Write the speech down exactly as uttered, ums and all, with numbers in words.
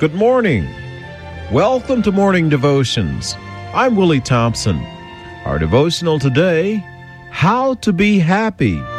Good morning. Welcome to Morning Devotions. I'm Willie Thompson. Our devotional today, How to Be Happy.